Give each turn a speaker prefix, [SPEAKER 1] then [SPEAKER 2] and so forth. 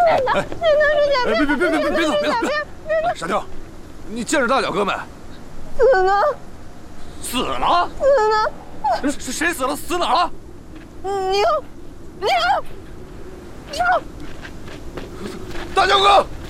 [SPEAKER 1] 别走！傻妞，你见着大脚哥没？
[SPEAKER 2] 死了！
[SPEAKER 1] 死了！谁死了？死哪儿了？
[SPEAKER 2] 娘！
[SPEAKER 1] 大脚哥！